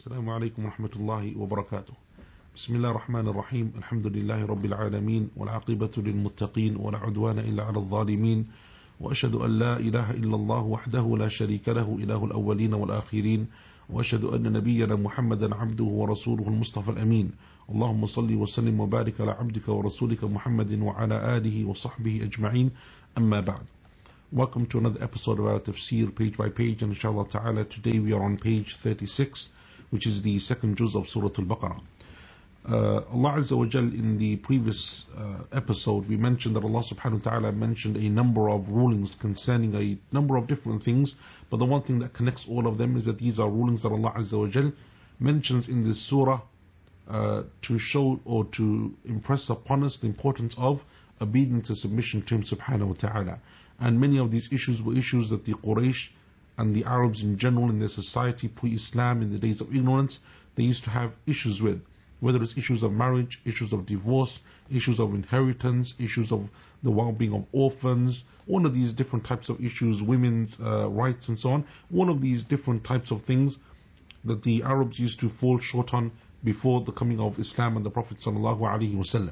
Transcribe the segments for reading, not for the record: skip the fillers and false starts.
السلام عليكم ورحمة الله وبركاته. بسم الله الرحمن الرحيم. الحمد لله رب العالمين والعاقبة للمتقين ولا عدوان إلا على الظالمين، وأشهد أن لا إله إلا الله وحده لا شريك له إله الأولين والآخرين، وأشهد أن نبينا محمدا عبده ورسوله المصطفى الأمين. اللهم صل وسلم وبارك على عبدك ورسولك محمد وعلى آله وصحبه أجمعين. أما بعد. Welcome to another episode of our tafsir page by page, and inshallah ta'ala today we are on page 36, which is the second juz of Surah Al-Baqarah. Allah Azza wa Jal, in the previous episode we mentioned that Allah subhanahu wa ta'ala mentioned a number of rulings concerning a number of different things, but the one thing that connects all of them is that these are rulings that Allah Azza wa Jal mentions in this surah to show or to impress upon us the importance of obedience and submission to Him subhanahu wa ta'ala. And many of these issues were issues that the Quraysh and the Arabs in general in their society pre-Islam, in the days of ignorance, they used to have issues with. Whether it's issues of marriage, issues of divorce, issues of inheritance, issues of the well-being of orphans, all of these different types of issues, women's rights and so on, all of these different types of things that the Arabs used to fall short on before the coming of Islam and the Prophet sallallahu alaihi wasallam.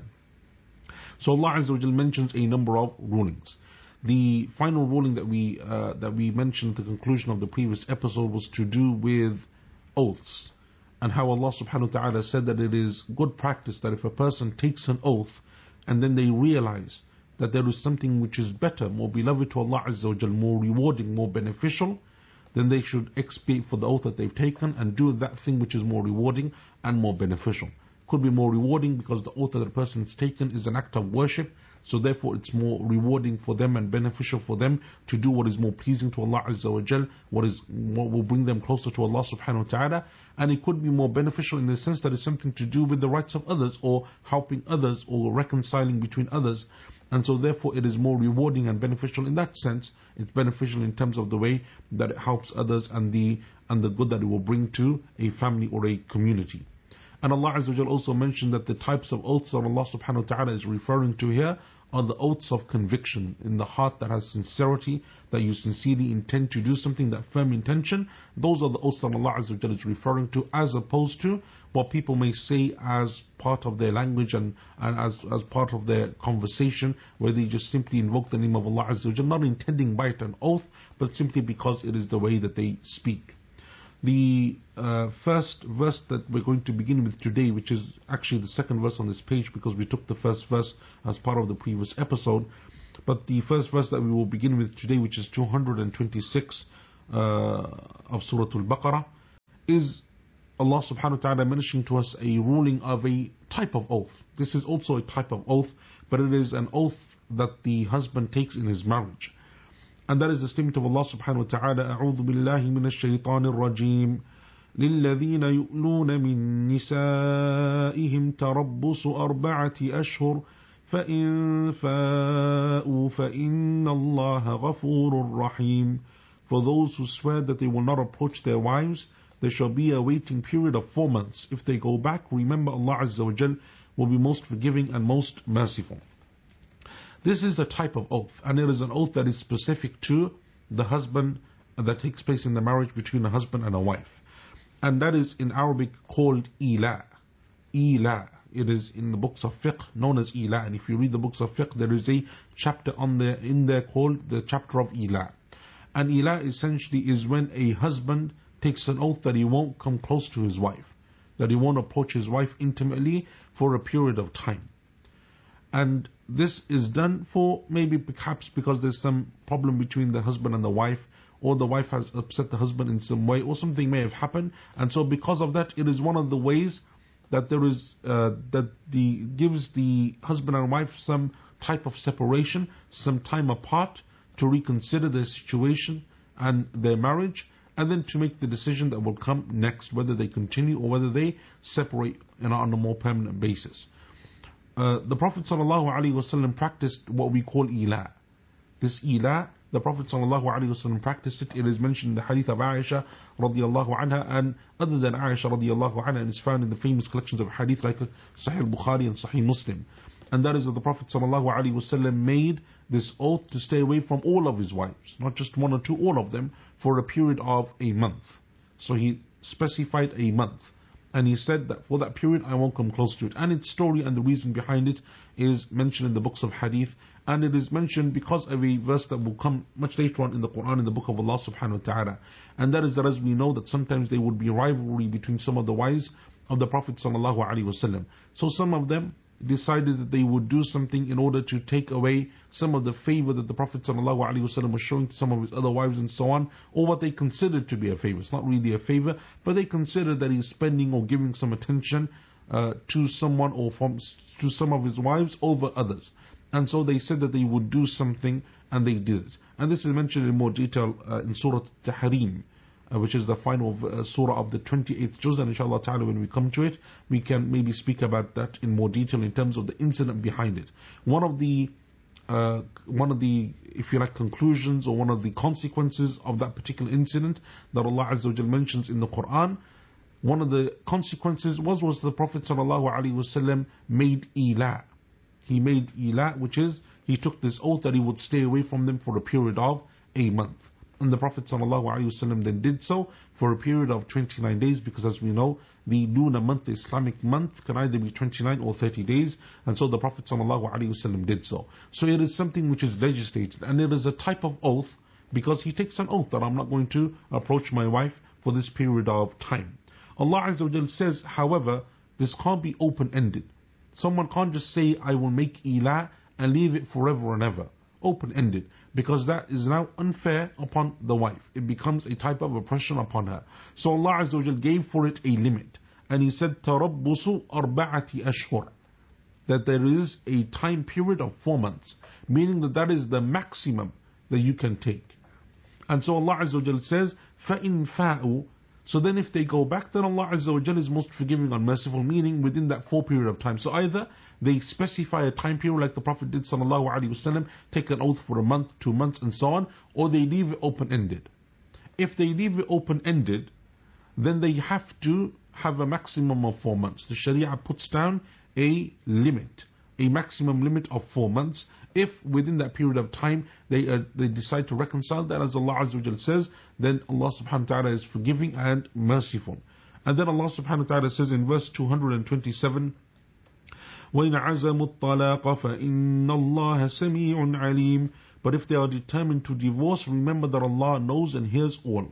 So Allah Azza wa Jal mentions a number of rulings. The final ruling that we mentioned at the conclusion of the previous episode was to do with oaths, and how Allah subhanahu wa ta'ala said that it is good practice that if a person takes an oath and then they realize that there is something which is better, more beloved to Allah Azza wa Jal, more rewarding, more beneficial, then they should expiate for the oath that they've taken and do that thing which is more rewarding and more beneficial. Could be more rewarding because the oath that the person has taken is an act of worship, so therefore it's more rewarding for them and beneficial for them to do what is more pleasing to Allah Azza wa Jal, what will bring them closer to Allah subhanahu wa ta'ala. And it could be more beneficial in the sense that it's something to do with the rights of others, or helping others, or reconciling between others. And so therefore it is more rewarding and beneficial in that sense. It's beneficial in terms of the way that it helps others and the good that it will bring to a family or a community. And Allah Azza wa Jal also mentioned that the types of oaths that Allah subhanahu wa ta'ala is referring to here are the oaths of conviction in the heart that has sincerity, that you sincerely intend to do something, that firm intention. Those are the oaths that Allah Azza wa Jal is referring to, as opposed to what people may say as part of their language and as part of their conversation, where they just simply invoke the name of Allah Azza wa Jal, not intending by it an oath, but simply because it is the way that they speak. The first verse that we're going to begin with today, which is actually the second verse on this page because we took the first verse as part of the previous episode, but the first verse that we will begin with today, which is 226 of Surah Al-Baqarah, is Allah subhanahu wa ta'ala mentioning to us a ruling of a type of oath. This is also a type of oath, but it is an oath that the husband takes in his marriage. And that is the statement of Allah subhanahu wa ta'ala, أعوذ بالله من الشيطان الرجيم للذين يؤلون من نسائهم تربص 4 أشهر فإن فاءوا فإن الله غفور رحيم. For those who swear that they will not approach their wives, there shall be a waiting period of 4 months. If they go back, remember Allah Azza wa Jal will be most forgiving and most merciful. This is a type of oath, and it is an oath that is specific to the husband, that takes place in the marriage between a husband and a wife. And that is in Arabic called ila. Ila. It is in the books of fiqh known as ila. And if you read the books of fiqh, there is a chapter in there called the chapter of ila. And ila essentially is when a husband takes an oath that he won't come close to his wife, that he won't approach his wife intimately for a period of time. And this is done for maybe perhaps because there's some problem between the husband and the wife, or the wife has upset the husband in some way, or something may have happened, and so because of that, it is one of the ways that there is gives the husband and wife some type of separation, some time apart to reconsider their situation and their marriage, and then to make the decision that will come next, whether they continue or whether they separate on a more permanent basis. The Prophet ﷺ practiced what we call ila. This ila, the Prophet ﷺ practiced it. It is mentioned in the hadith of Aisha radiallahu anha, and other than Aisha radiallahu anha, it is found in the famous collections of hadith like Sahih Bukhari and Sahih Muslim. And that is that the Prophet ﷺ made this oath to stay away from all of his wives, not just one or two, all of them, for a period of a month. So he specified a month. And he said that for that period I won't come close to it. And its story and the reason behind it is mentioned in the books of hadith. And it is mentioned because of a verse that will come much later on in the Quran, in the book of Allah subhanahu wa ta'ala. And that is that, as we know, that sometimes there would be rivalry between some of the wives of the Prophet sallallahu alaihi wasallam. So some of them decided that they would do something in order to take away some of the favor that the Prophet ﷺ was showing to some of his other wives and so on, or what they considered to be a favor. It's not really a favor, but they considered that he's spending or giving some attention to someone or to some of his wives over others. And so they said that they would do something, and they did it. And this is mentioned in more detail in Surah Tahrim, which is the final surah of the 28th juz, and inshallah ta'ala when we come to it, we can maybe speak about that in more detail in terms of the incident behind it. One of the, if you like, conclusions or one of the consequences of that particular incident that Allah Azza wa Jal mentions in the Quran, one of the consequences was the Prophet sallallahu alaihi wasallam made ila. He made ila, which is, he took this oath that he would stay away from them for a period of a month. And the Prophet ﷺ then did so for a period of 29 days, because as we know, the lunar month, the Islamic month, can either be 29 or 30 days, and so the Prophet ﷺ did so. So it is something which is legislated, and it is a type of oath, because he takes an oath that I'm not going to approach my wife for this period of time. Allah Azza wa Jal says, however, this can't be open-ended. Someone can't just say, I will make ila and leave it forever and ever. Open-ended, because that is now unfair upon the wife. It becomes a type of oppression upon her. So Allah Azza wa Jal gave for it a limit, and He said تَرَبُّصُ أَرْبَعَةِ أَشْهُرٍ, that there is a time period of 4 months, meaning that that is the maximum that you can take. And so Allah Azza wa Jal says فَإِن فَاءُوا, so then if they go back, then Allah Azza wa Jal is most forgiving and merciful, meaning within that 4 period of time. So either they specify a time period like the Prophet did sallallahu alaihi wasallam, take an oath for a month, 2 months and so on, or they leave it open-ended. If they leave it open-ended, then they have to have a maximum of 4 months. The Sharia puts down a limit, a maximum limit of 4 months. If within that period of time they decide to reconcile, that as Allah Azza wa Jal says, then Allah subhanahu wa ta'ala is forgiving and merciful. And then Allah subhanahu wa ta'ala says in verse 227, وَإِنْ عَزَمُوا الطَّلَاقَ فَإِنَّ اللَّهَ سَمِيعٌ عَلِيمٌ, but if they are determined to divorce, remember that Allah knows and hears all.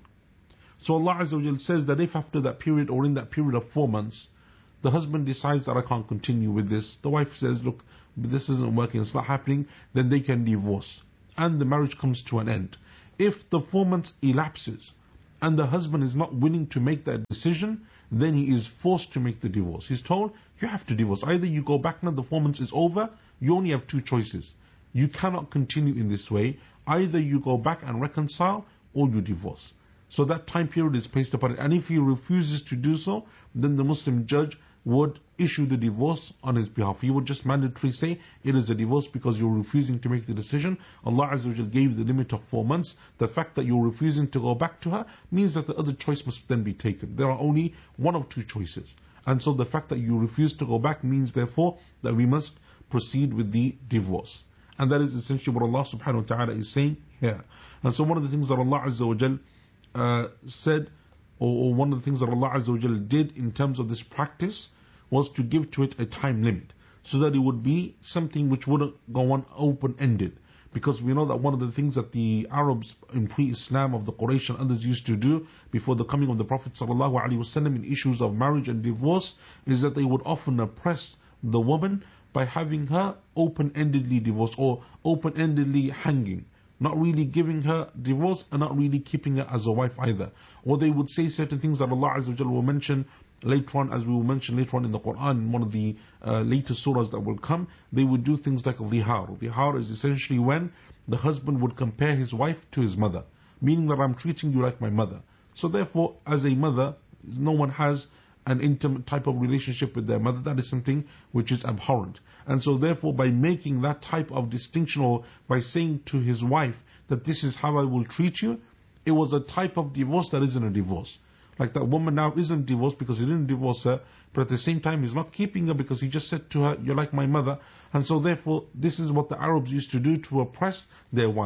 So Allah Azza wa Jal says that if after that period or in that period of 4 months, the husband decides that I can't continue with this, the wife says, look, this isn't working, it's not happening, then they can divorce. And the marriage comes to an end. If the 4 months elapses and the husband is not willing to make that decision, then he is forced to make the divorce. He's told, you have to divorce. Either you go back now, the 4 months is over, you only have 2 choices. You cannot continue in this way. Either you go back and reconcile, or you divorce. So that time period is placed upon it. And if he refuses to do so, then the Muslim judge would issue the divorce on his behalf. He would just mandatorily say, it is a divorce because you're refusing to make the decision. Allah Azza wa Jal gave the limit of 4 months. The fact that you're refusing to go back to her means that the other choice must then be taken. There are only one of 2 choices. And so the fact that you refuse to go back means therefore that we must proceed with the divorce. And that is essentially what Allah subhanahu wa ta'ala is saying here. And so one of the things that Allah Azza wa Jal said, or one of the things that Allah Azza wa Jal did in terms of this practice, was to give to it a time limit, so that it would be something which wouldn't go on open-ended. Because we know that one of the things that the Arabs in pre-Islam of the Quraysh and others used to do before the coming of the Prophet ﷺ in issues of marriage and divorce is that they would often oppress the woman by having her open-endedly divorced or open-endedly hanging, not really giving her divorce and not really keeping her as a wife either. Or they would say certain things that Allah Azza wa Jalla will mention later on, as we will mention later on in the Quran, in one of the later surahs that will come. They would do things like dhihar. Dhihar is essentially when the husband would compare his wife to his mother, meaning that I'm treating you like my mother. So therefore, as a mother, no one has an intimate type of relationship with their mother. That is something which is abhorrent. And so therefore, by making that type of distinction, or by saying to his wife that this is how I will treat you, it was a type of divorce that isn't a divorce. Like that woman now isn't divorced because he didn't divorce her, but at the same time he's not keeping her because he just said to her, you're like my mother. And so therefore, this is what the Arabs used to do to oppress their wives.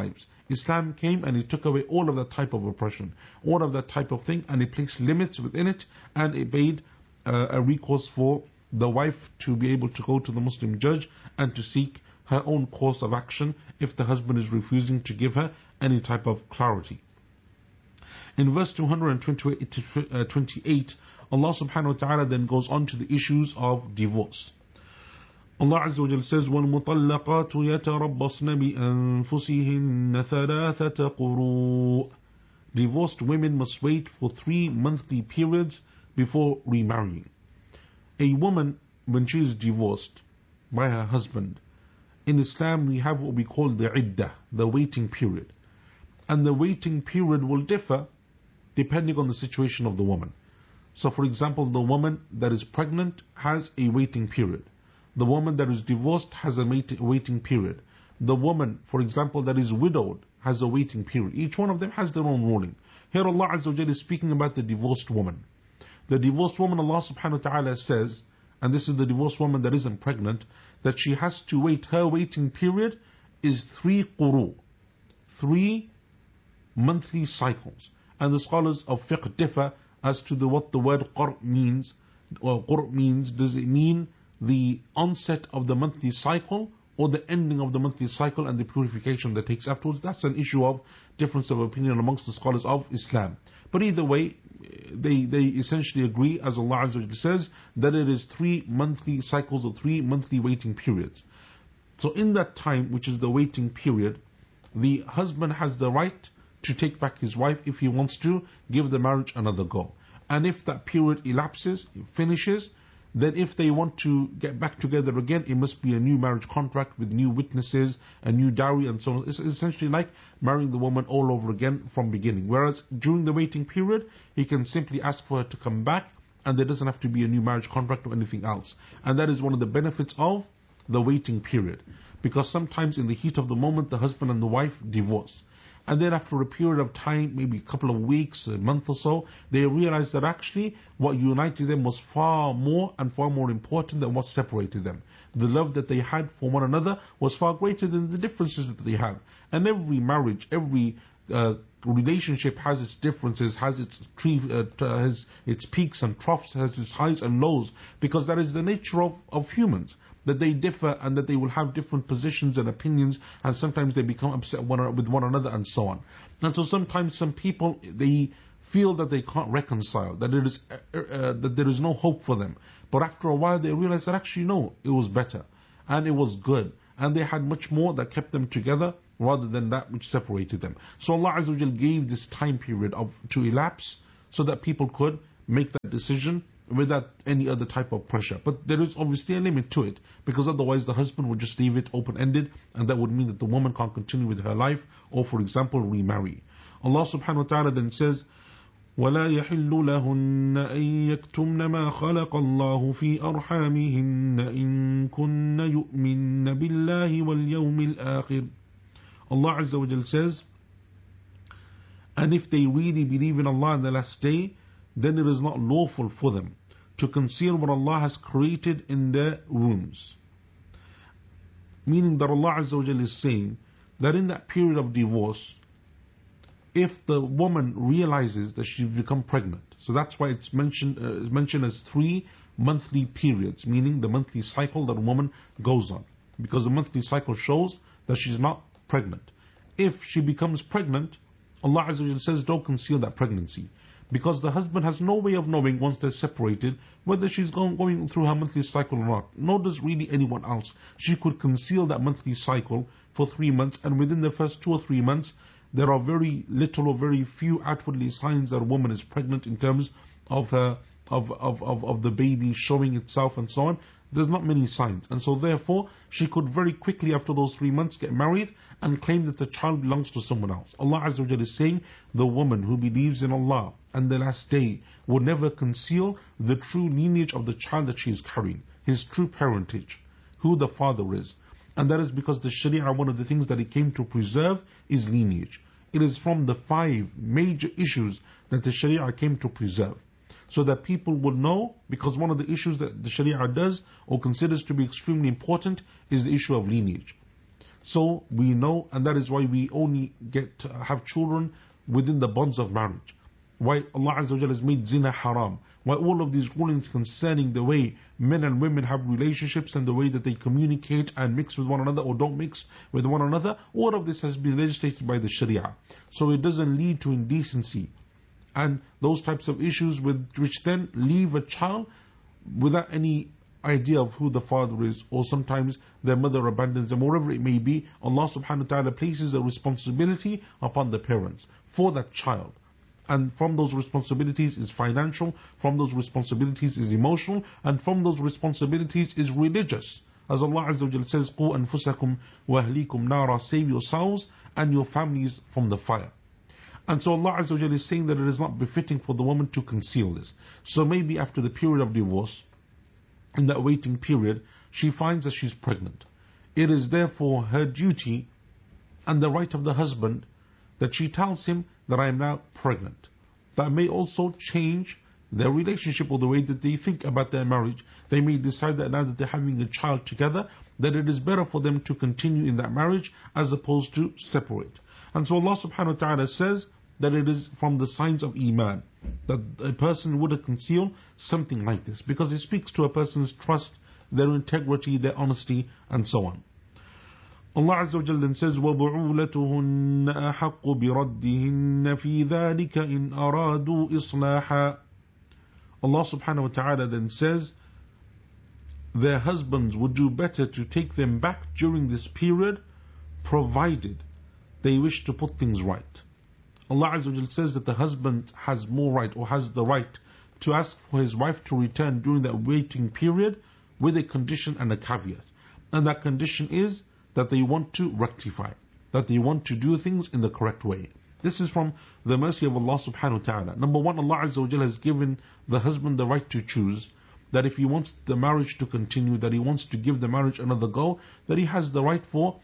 Islam came and it took away all of that type of oppression, all of that type of thing, and it placed limits within it, and it made a recourse for the wife to be able to go to the Muslim judge and to seek her own course of action if the husband is refusing to give her any type of clarity. In verse 228, Allah subhanahu wa ta'ala then goes on to the issues of divorce. Allah Azza wa Jal says, وَالْمُطَلَّقَاتُ يَتَرَبَّصْنَ بِأَنفُسِهِنَّ ثَلَاثَةَ قُرُوءٍ. Divorced women must wait for 3 monthly periods before remarrying. A woman, when she is divorced by her husband, in Islam we have what we call the iddah, the waiting period. And the waiting period will differ depending on the situation of the woman. So for example, the woman that is pregnant has a waiting period. The woman that is divorced has a waiting period. The woman, for example, that is widowed has a waiting period. Each one of them has their own ruling. Here Allah Azza wa Jalla is speaking about the divorced woman. The divorced woman, Allah subhanahu wa ta'ala says, and this is the divorced woman that isn't pregnant, that she has to wait, her waiting period is 3 quru, 3 monthly cycles. And the scholars of fiqh differ as to what the word qur means. Or qur means, does it mean the onset of the monthly cycle or the ending of the monthly cycle and the purification that takes afterwards? That's an issue of difference of opinion amongst the scholars of Islam. But either way, they essentially agree, as Allah Azza wa Jalla says, that it is 3 monthly cycles or 3 monthly waiting periods. So in that time, which is the waiting period, the husband has the right to take back his wife if he wants to, give the marriage another go. And if that period elapses, finishes, then if they want to get back together again, it must be a new marriage contract with new witnesses, a new dowry and so on. It's essentially like marrying the woman all over again from beginning. Whereas during the waiting period, he can simply ask for her to come back and there doesn't have to be a new marriage contract or anything else. And that is one of the benefits of the waiting period. Because sometimes in the heat of the moment, the husband and the wife divorce. And then after a period of time, maybe a couple of weeks, a month or so, they realized that actually what united them was far more and far more important than what separated them. The love that they had for one another was far greater than the differences that they have. And every marriage, every relationship has its differences, has its peaks and troughs, has its highs and lows, because that is the nature of humans. That they differ and that they will have different positions and opinions, and sometimes they become upset with one another and so on. And so sometimes some people, they feel that they can't reconcile, that that there is no hope for them. But after a while they realize that actually no, it was better and it was good and they had much more that kept them together rather than that which separated them. So Allah Azza wa Jal gave this time period to elapse so that people could make that decision without any other type of pressure. But there is obviously a limit to it, because otherwise the husband would just leave it open-ended, and that would mean that the woman can't continue with her life, or for example remarry. Allah subhanahu wa ta'ala then says, وَلَا يَحِلُّ لَهُنَّ أَن يَكْتُمْنَ مَا خَلَقَ اللَّهُ فِي أَرْحَامِهِنَّ إِن كُنَّ يُؤْمِنَّ بِاللَّهِ وَالْيَوْمِ الْآخِرِ. Allah Azza wa Jal says, and if they really believe in Allah and the last day, then it is not lawful for them to conceal what Allah has created in their wombs. Meaning that Allah Azza wa Jalla is saying that in that period of divorce, if the woman realizes that she's become pregnant, so that's why it's mentioned as 3 monthly periods, meaning the monthly cycle that a woman goes on, because the monthly cycle shows that she's not pregnant. If she becomes pregnant, Allah Azza wa Jalla says don't conceal that pregnancy. Because the husband has no way of knowing once they're separated whether she's going through her monthly cycle or not. Nor does really anyone else. She could conceal that monthly cycle for 3 months, and within the first 2 or 3 months there are very little or very few outwardly signs that a woman is pregnant in terms of the baby showing itself and so on. There's not many signs, and so therefore she could very quickly after those 3 months get married and claim that the child belongs to someone else. Allah Azza wa Jalla is saying the woman who believes in Allah and the last day will never conceal the true lineage of the child that she is carrying, his true parentage, who the father is. And that is because the Sharia, one of the things that it came to preserve is lineage. It is from the 5 major issues that the Sharia came to preserve, so that people will know, because one of the issues that the Sharia does or considers to be extremely important is the issue of lineage. So we know, and that is why we only get to have children within the bonds of marriage. Why Allah Azza wa Jalla has made zina haram. Why all of these rulings concerning the way men and women have relationships and the way that they communicate and mix with one another or don't mix with one another, all of this has been legislated by the Sharia. So it doesn't lead to indecency and those types of issues which then leave a child without any idea of who the father is, or sometimes their mother abandons them, whatever it may be. Allah subhanahu wa ta'ala places a responsibility upon the parents for that child. And from those responsibilities is financial, from those responsibilities is emotional, and from those responsibilities is religious. As Allah Azza wa Jalla says, قُوا أَنفُسَكُمْ وَأَهْلِيكُمْ نَارًا, save yourselves and your families from the fire. And so Allah Azza wa Jalla is saying that it is not befitting for the woman to conceal this. So maybe after the period of divorce, in that waiting period, she finds that she's pregnant. It is therefore her duty and the right of the husband that she tells him that I am now pregnant. That may also change their relationship or the way that they think about their marriage. They may decide that now that they're having a child together, that it is better for them to continue in that marriage as opposed to separate. And so Allah subhanahu wa ta'ala says that it is from the signs of Iman that a person would conceal something like this, because it speaks to a person's trust, their integrity, their honesty, and so on. Allah Azza wa Jalla then says, وَبُعُولَتُهُنَّ أَحَقُّ بِرَدِّهِنَّ فِي ذَلِكَ إِنْ أَرَادُوا إِصْلَاحًا. Allah subhanahu wa ta'ala then says, their husbands would do better to take them back during this period, provided they wish to put things right. Allah Azza wa Jalla says that the husband has more right, or has the right, to ask for his wife to return during that waiting period with a condition and a caveat. And that condition is that they want to rectify, that they want to do things in the correct way. This is from the mercy of Allah subhanahu wa ta'ala. Number one, Allah Azza wa Jalla has given the husband the right to choose, that if he wants the marriage to continue, that he wants to give the marriage another go, that he has the right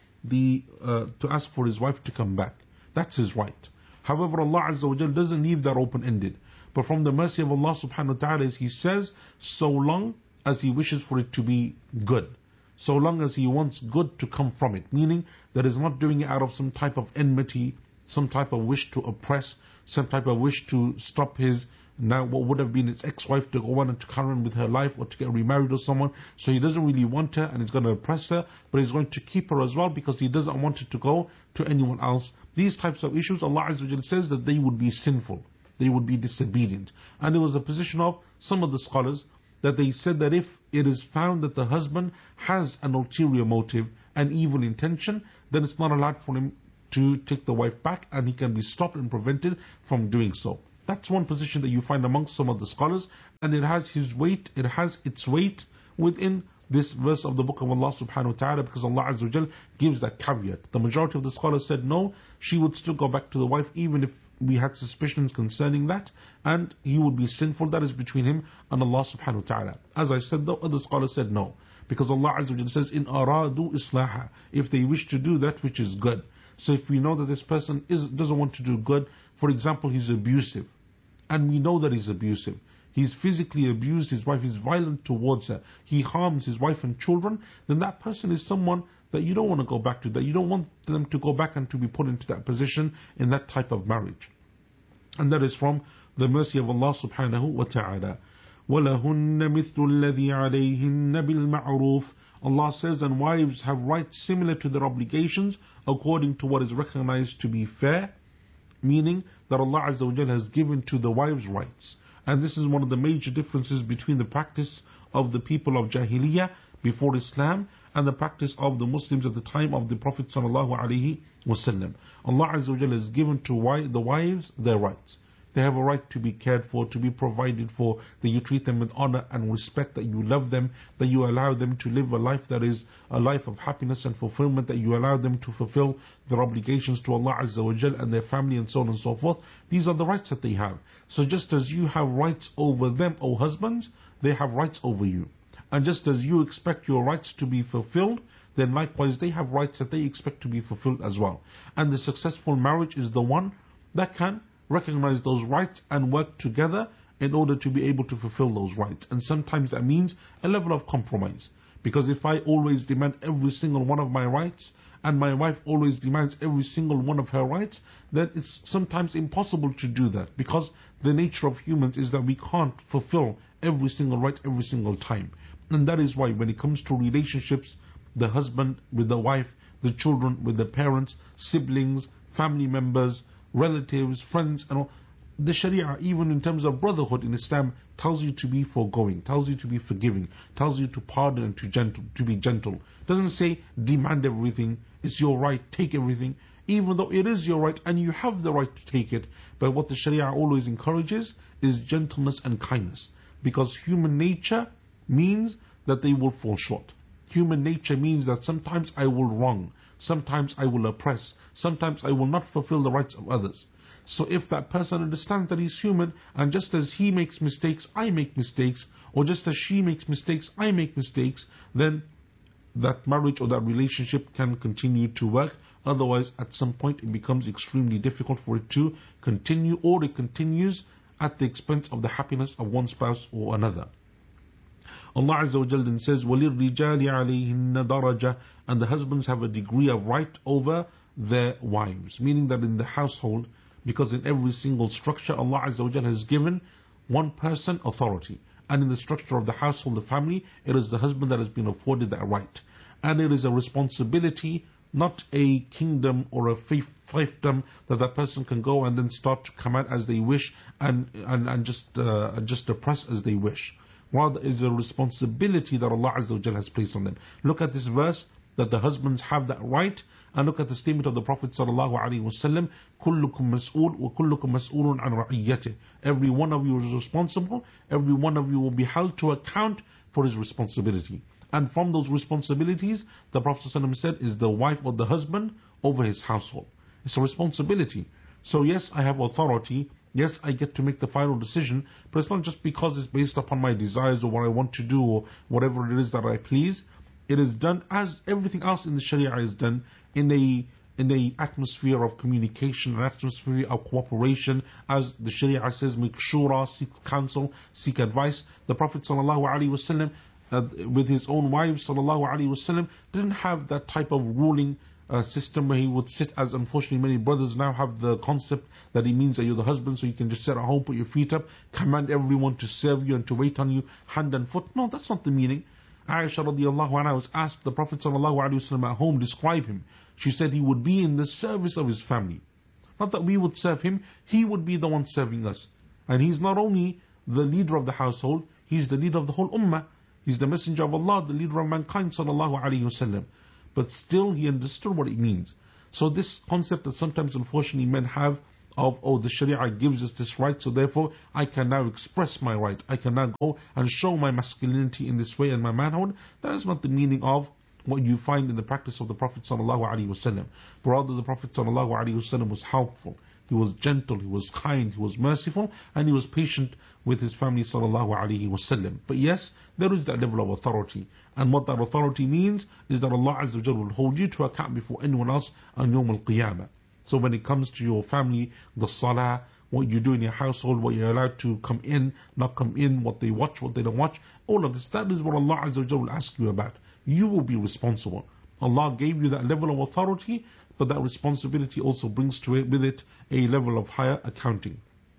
to ask for his wife to come back. That's his right. However, Allah Azza wa Jalla doesn't leave that open-ended. But from the mercy of Allah subhanahu wa ta'ala is He says, so long as He wishes for it to be good, so long as He wants good to come from it, meaning that He's not doing it out of some type of enmity, some type of wish to oppress, some type of wish to stop his, now what would have been his ex-wife, to go on and to carry on with her life or to get remarried or someone. So he doesn't really want her and he's going to oppress her, but he's going to keep her as well because he doesn't want it to go to anyone else. These types of issues, Allah Azza wa Jalla says that they would be sinful, they would be disobedient. And there was a position of some of the scholars that they said that if it is found that the husband has an ulterior motive, an evil intention, then it's not allowed for him to take the wife back, and he can be stopped and prevented from doing so. That's one position that you find amongst some of the scholars, and it has its weight within this verse of the book of Allah subhanahu wa ta'ala, because Allah Azza wa Jal gives that caveat. The majority of the scholars said no, she would still go back to the wife even if we had suspicions concerning that, and he would be sinful. That is between him and Allah subhanahu wa ta'ala. As I said though, other scholars said no, because Allah Azza wa Jal says, in aradu islaha, if they wish to do that which is good. So if we know that this person doesn't want to do good, for example, he's abusive, and we know that he's abusive, he's physically abused his wife, he's violent towards her, he harms his wife and children, then that person is someone that you don't want to go back to, that you don't want them to go back and to be put into that position in that type of marriage. And that is from the mercy of Allah subhanahu wa ta'ala. وَلَهُنَّ مِثْلُ الَّذِي عَلَيْهِنَّ بِالْمَعْرُوفِ. Allah says, and wives have rights similar to their obligations according to what is recognized to be fair, meaning that Allah Azza wa Jalla has given to the wives rights. And this is one of the major differences between the practice of the people of Jahiliyyah before Islam and the practice of the Muslims at the time of the Prophet sallallahu alaihi wasallam. Allah Azza wa Jalla has given to the wives their rights. They have a right to be cared for, to be provided for, that you treat them with honor and respect, that you love them, that you allow them to live a life that is a life of happiness and fulfillment, that you allow them to fulfill their obligations to Allah Azza wa Jal and their family and so on and so forth. These are the rights that they have. So just as you have rights over them, O husbands, they have rights over you. And just as you expect your rights to be fulfilled, then likewise they have rights that they expect to be fulfilled as well. And the successful marriage is the one that can recognize those rights and work together in order to be able to fulfill those rights. And sometimes that means a level of compromise, because if I always demand every single one of my rights and my wife always demands every single one of her rights, then it's sometimes impossible to do that, because the nature of humans is that we can't fulfill every single right every single time. And that is why when it comes to relationships, the husband with the wife, the children with the parents, siblings, family members, relatives, friends, and all, the Sharia, even in terms of brotherhood in Islam, tells you to be forgoing, tells you to be forgiving, tells you to pardon and to be gentle. Doesn't say demand everything, it's your right, take everything, even though it is your right and you have the right to take it. But what the Sharia always encourages is gentleness and kindness, because human nature means that they will fall short. Human nature means that sometimes I will wrong, sometimes I will oppress, sometimes I will not fulfill the rights of others. So if that person understands that he's human, and just as he makes mistakes, I make mistakes, or just as she makes mistakes, I make mistakes, then that marriage or that relationship can continue to work. Otherwise, at some point, it becomes extremely difficult for it to continue, or it continues at the expense of the happiness of one spouse or another. Allah Azza wa Jalla then says, وَلِلْرِجَالِ عَلَيْهِنَّ دَرَجَةً, and the husbands have a degree of right over their wives. Meaning that in the household, because in every single structure, Allah Azza wa Jalla has given one person authority. And in the structure of the household, the family, it is the husband that has been afforded that right. And it is a responsibility, not a kingdom or a fiefdom that that person can go and then start to come out as they wish and just oppress as they wish. Rather, it is a responsibility that Allah Azza wa Jalla has placed on them. Look at this verse, that the husbands have that right, and look at the statement of the Prophet sallallahu alaihi wasallam, كُلُّكُمْ مَسْئُولٌ وَكُلُّكُمْ مَسْئُولٌ عَنْ رَعِيَّتِهِ. Every one of you is responsible, every one of you will be held to account for his responsibility. And from those responsibilities, the Prophet ﷺ said, is the wife or the husband over his household. It's a responsibility. So yes, I have authority, yes, I get to make the final decision, but it's not just because it's based upon my desires or what I want to do or whatever it is that I please. It is done as everything else in the Sharia is done, in a atmosphere of communication, an atmosphere of cooperation. As the Sharia says, make shura, seek counsel, seek advice. The Prophet ﷺ, with his own wives ﷺ, didn't have that type of ruling system where he would sit, as unfortunately many brothers now have the concept that it means that you're the husband, so you can just sit at home, put your feet up, command everyone to serve you and to wait on you hand and foot. No, that's not the meaning. Aisha radiallahu anha was asked the Prophet sallallahu alaihi wasallam at home, describe him. She said he would be in the service of his family. Not that we would serve him, he would be the one serving us. And he's not only the leader of the household, he's the leader of the whole ummah. He's the messenger of Allah, the leader of mankind sallallahu alaihi wasallam. But still he understood what it means. So this concept that sometimes unfortunately men have of, oh, the Sharia gives us this right, so therefore I can now express my right, I can now go and show my masculinity in this way and my manhood, that is not the meaning of what you find in the practice of the Prophet ﷺ. But rather the Prophet ﷺ was helpful, he was gentle, he was kind, he was merciful, and he was patient with his family ﷺ. But yes, there is that level of authority, and what that authority means is that Allah Azza wa Jalla will hold you to account before anyone else on Yawm al-Qiyamah. So when it comes to your family, the salah, what you do in your household, what you're allowed to come in, not come in, what they watch, what they don't watch, all of this, that is what Allah Azza wa Jalla will ask you about. You will be responsible. Allah gave you that level of authority, but that responsibility also brings with it a level of higher accounting.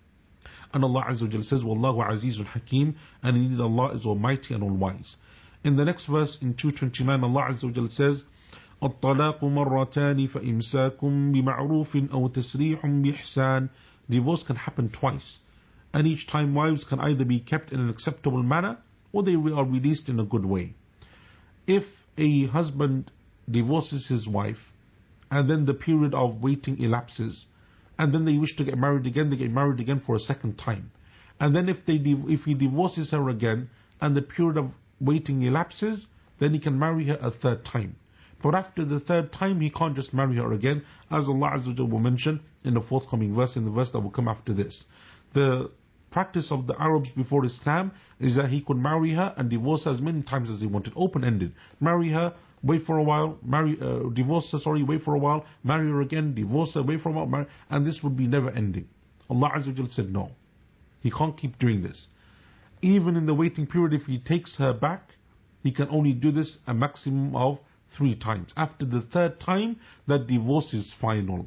And Allah Azza wa Jalla says, Wallahu Azizul Hakim, and indeed Allah is almighty and all wise. In the next verse, in 229, Allah Azza wa Jalla says, الطلاق مرتان فإمساكم بمعروف أو تسريح بإحسان. Divorce can happen twice, and each time wives can either be kept in an acceptable manner or they are released in a good way. If a husband divorces his wife and then the period of waiting elapses and then they wish to get married again, they get married again for a second time. And then if he divorces her again and the period of waiting elapses, then he can marry her a third time. But after the third time, he can't just marry her again, as Allah Azza wa Jalla will mention in the forthcoming verse, in the verse that will come after this. The practice of the Arabs before Islam is that he could marry her and divorce her as many times as he wanted, open-ended. Marry her, wait for a while, divorce her, wait for a while, marry her again, divorce her, wait for a while, and this would be never ending. Allah Azza wa Jalla said no. He can't keep doing this. Even in the waiting period, if he takes her back, he can only do this a maximum of 3 times. After the 3rd time, that divorce is final.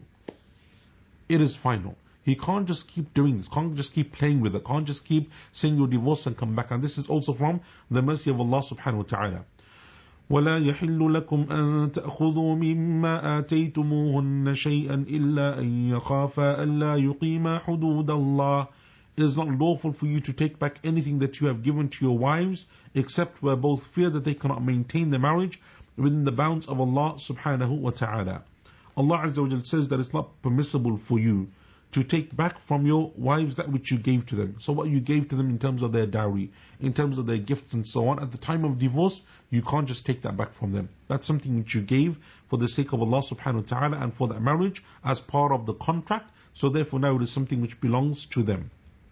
It is final. He can't just keep doing this, can't just keep playing with it, can't just keep saying you're divorced and come back. And this is also from the mercy of Allah subhanahu wa ta'ala. وَلَا يَحِلُّ لَكُمْ أَن تَأْخُذُوا مِمَّا آتَيْتُمُوهُنَّ شَيْئًا إِلَّا أَن يَخَافَا أَلَّا يُقِيمَا حُدُودَ اللَّهِ. It is not lawful for you to take back anything that you have given to your wives, except where both fear that they cannot maintain the marriage within the bounds of Allah subhanahu wa ta'ala. Allah Azza wa Jal says that it's not permissible for you to take back from your wives that which you gave to them. So what you gave to them in terms of their dowry, in terms of their gifts and so on, at the time of divorce, you can't just take that back from them. That's something which you gave for the sake of Allah subhanahu wa ta'ala and for that marriage as part of the contract. So therefore now it is something which belongs to them.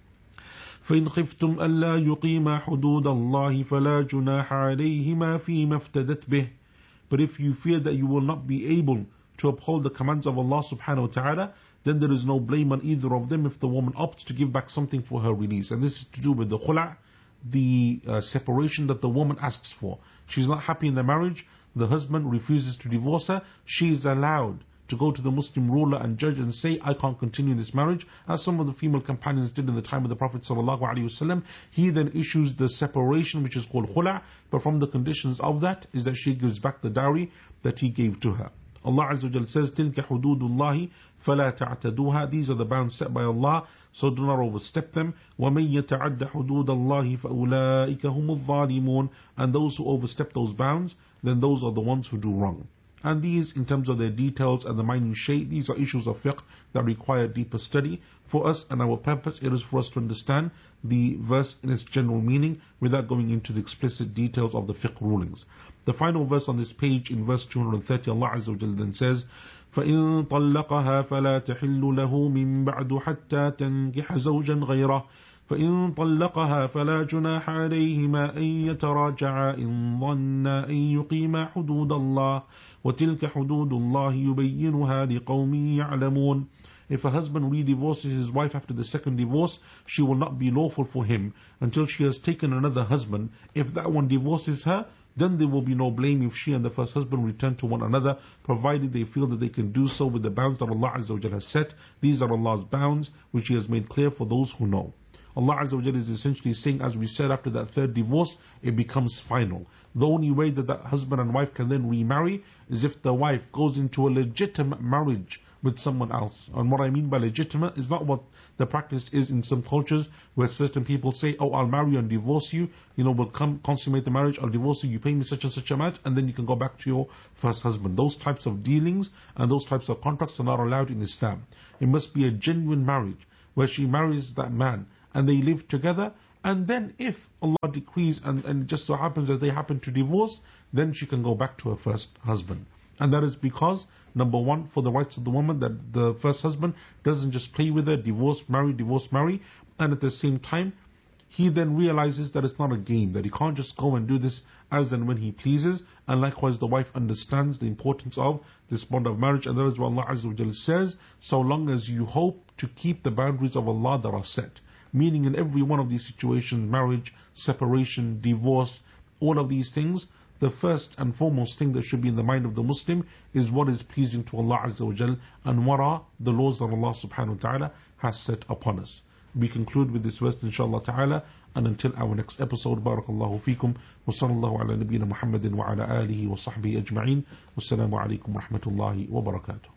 فإن خفتم ألا يقيما حدود الله فلا جناح عليهما فيما افتدت به. But if you fear that you will not be able to uphold the commands of Allah subhanahu wa ta'ala, then there is no blame on either of them if the woman opts to give back something for her release. And this is to do with the khula', the separation that the woman asks for. She's not happy in the marriage, the husband refuses to divorce her, she is allowed to go to the Muslim ruler and judge and say, I can't continue this marriage, as some of the female companions did in the time of the Prophet ﷺ. He then issues the separation, which is called khula', but from the conditions of that is that she gives back the dowry that he gave to her. Allah Azza wa Jalla says, تِلْكَ حُدُودُ اللَّهِ فَلَا تَعْتَدُوهَا. These are the bounds set by Allah, so do not overstep them. وَمَنْ يَتَعَدَّ حُدُودَ اللَّهِ فَأُولَٰئِكَ هُمُ الظَّالِمُونَ. And those who overstep those bounds, then those are the ones who do wrong. And these, in terms of their details and the minutiae, these are issues of fiqh that require deeper study. For us and our purpose, it is for us to understand the verse in its general meaning without going into the explicit details of the fiqh rulings. The final verse on this page, in verse 230, Allah Azza wa Jalla then says, فَإِن طَلَّقَهَا فَلَا تَحِلُّ لَهُ مِن بَعْدُ حَتَّى تَنكِحَ زَوْجًا غَيْرَهُ فإن طلقها فلا جناح عليهما أن يتراجعا إن ظنا أن يقيما حدود الله وتلك حدود الله يبينها لقوم يعلمون. If a husband re-divorces his wife after the second divorce, she will not be lawful for him until she has taken another husband. If that one divorces her, then there will be no blame if she and the first husband return to one another, provided they feel that they can do so with the bounds that Allah Azza wa Jalla has set. These are Allah's bounds, which He has made clear for those who know. Allah Azza wa Jalla is essentially saying, as we said, after that third divorce, it becomes final. The only way that that husband and wife can then remarry is if the wife goes into a legitimate marriage with someone else. And what I mean by legitimate is not what the practice is in some cultures, where certain people say, oh, I'll marry you and divorce you, we'll consummate the marriage, I'll divorce you, you pay me such and such amount, and then you can go back to your first husband. Those types of dealings and those types of contracts are not allowed in Islam. It must be a genuine marriage, where she marries that man, and they live together, and then if Allah decrees and it just so happens that they happen to divorce, then she can go back to her first husband. And that is because, number one, for the rights of the woman, that the first husband doesn't just play with her, divorce, marry, and at the same time, he then realizes that it's not a game, that he can't just go and do this as and when he pleases, and likewise the wife understands the importance of this bond of marriage, and that is what Allah Azza wa Jalla says, so long as you hope to keep the boundaries of Allah that are set. Meaning in every one of these situations, marriage, separation, divorce, all of these things, the first and foremost thing that should be in the mind of the Muslim is what is pleasing to Allah Azza wa Jal, and what are the laws that Allah subhanahu wa ta'ala has set upon us. We conclude with this verse inshallah ta'ala, and until our next episode, barakallahu feekum, wa sallallahu ala nabiyyina Muhammadin wa ala alihi wa sahbihi ajma'in, wassalamu alaikum wa rahmatullahi wa barakatuh.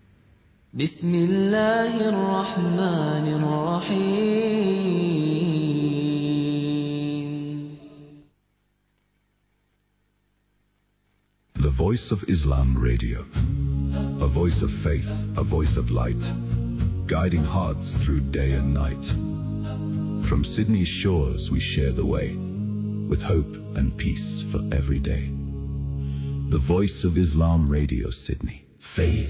بسم الله الرحمن الرحيم. The Voice of Islam Radio, a voice of faith, a voice of light, guiding hearts through day and night. From Sydney's shores we share the way, with hope and peace for every day. The Voice of Islam Radio, Sydney. Faith.